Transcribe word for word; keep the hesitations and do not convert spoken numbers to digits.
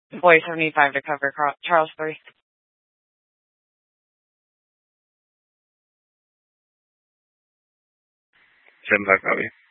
Boy seventy-five to cover Carl- Charles three. seventy-five copy.